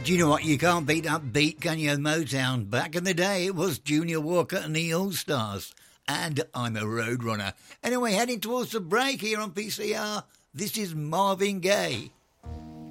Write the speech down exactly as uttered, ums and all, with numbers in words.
Do you know what? You can't beat up beat, can you? Motown. Back in the day, it was Junior Walker and the All Stars. And I'm a road runner. Anyway, heading towards the break here on P C R. This is Marvin Gaye.